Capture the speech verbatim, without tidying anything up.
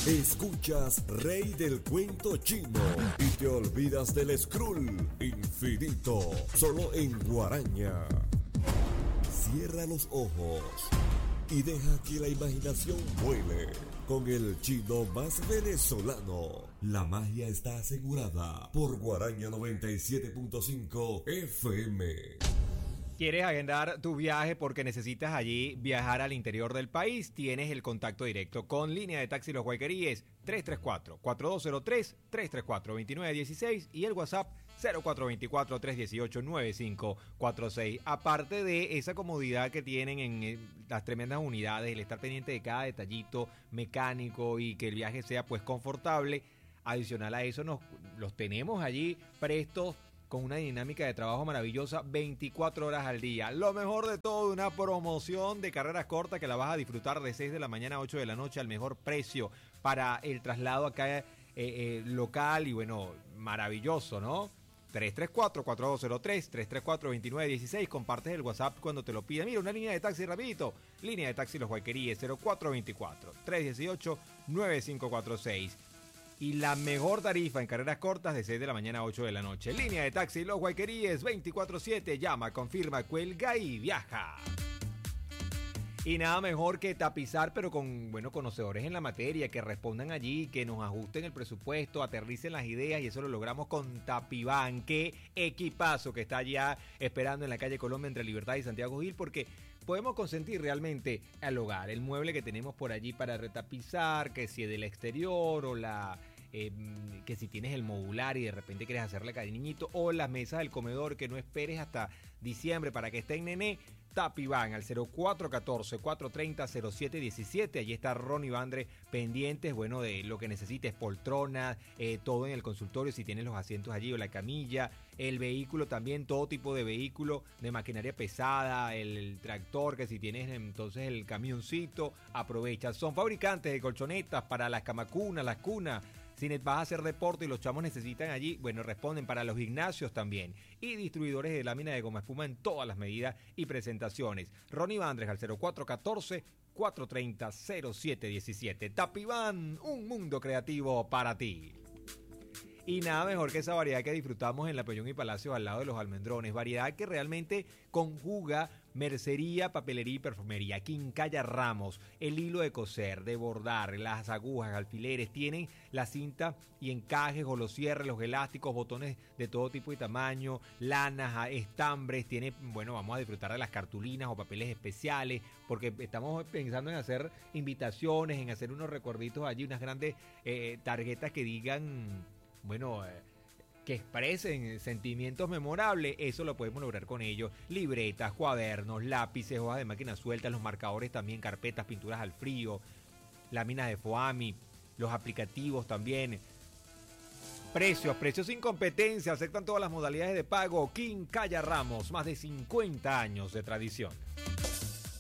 Escuchas Rey del Cuento Chino y te olvidas del Skrull infinito, solo en Guaraña. Cierra los ojos y deja que la imaginación vuele. Con el chino más venezolano, la magia está asegurada por Guaraña noventa y siete punto cinco F M. ¿Quieres agendar tu viaje porque necesitas allí viajar al interior del país? Tienes el contacto directo con Línea de Taxi Los Guayqueríes tres tres cuatro, cuatro dos cero tres, tres tres cuatro, dos nueve uno seis y el WhatsApp cero cuatro dos cuatro, tres uno ocho, nueve cinco cuatro seis. Aparte de esa comodidad que tienen en las tremendas unidades, el estar pendiente de cada detallito mecánico y que el viaje sea pues confortable, adicional a eso nos los tenemos allí prestos con una dinámica de trabajo maravillosa veinticuatro horas al día. Lo mejor de todo, una promoción de carreras cortas que la vas a disfrutar de seis de la mañana a ocho de la noche al mejor precio para el traslado acá eh, eh, local y bueno, maravilloso, ¿no? tres tres cuatro, cuatro dos cero tres, tres tres cuatro, dos nueve uno seis. Compartes el WhatsApp cuando te lo pida. Mira, una línea de taxi rapidito. Línea de taxi Los Guayqueríes cero cuatro dos cuatro, tres uno ocho, nueve cinco cuatro seis. Y la mejor tarifa en carreras cortas de seis de la mañana a ocho de la noche. Línea de taxi Los Guayqueríes veinticuatro siete. Llama, confirma, cuelga y viaja. Y nada mejor que tapizar, pero con, bueno, conocedores en la materia, que respondan allí, que nos ajusten el presupuesto, aterricen las ideas, y eso lo logramos con Tapiván. Qué equipazo que está allá esperando en la calle Colombia entre Libertad y Santiago Gil, porque podemos consentir realmente al hogar, el mueble que tenemos por allí para retapizar, que si es del exterior o la... Eh, que si tienes el modular y de repente quieres hacerle cariñito, o las mesas del comedor, que no esperes hasta diciembre para que estén nené. Tapiván al cero cuatro uno cuatro, cuatro tres cero, cero siete uno siete. Allí está Ronnie Vandre pendientes, bueno, de lo que necesites, poltronas, eh, todo en el consultorio, si tienes los asientos allí o la camilla, el vehículo también, todo tipo de vehículo, de maquinaria pesada, el, el tractor, que si tienes entonces el camioncito, aprovecha. Son fabricantes de colchonetas para las camacunas, las cunas. Si vas a hacer deporte y los chamos necesitan allí, bueno, responden para los gimnasios también. Y distribuidores de lámina de goma espuma en todas las medidas y presentaciones. Ronnie Vandres al cero cuatro uno cuatro, cuatro tres cero, cero siete uno siete. Tapiván, un mundo creativo para ti. Y nada mejor que esa variedad que disfrutamos en la Peñón y Palacio al lado de los Almendrones. Variedad que realmente conjuga mercería, papelería y perfumería. Quincalla Ramos, el hilo de coser, de bordar, las agujas, alfileres. Tienen la cinta y encajes o los cierres, los elásticos, botones de todo tipo y tamaño, lanas, estambres. Tiene, bueno, vamos a disfrutar de las cartulinas o papeles especiales, porque estamos pensando en hacer invitaciones, en hacer unos recuerditos allí, unas grandes eh, tarjetas que digan... Bueno, eh, que expresen sentimientos memorables. Eso lo podemos lograr con ellos. Libretas, cuadernos, lápices, hojas de máquina sueltas, los marcadores también, carpetas, pinturas al frío, láminas de foami, los aplicativos también. Precios, precios sin competencia, aceptan todas las modalidades de pago. Quincalla Ramos, más de cincuenta años de tradición.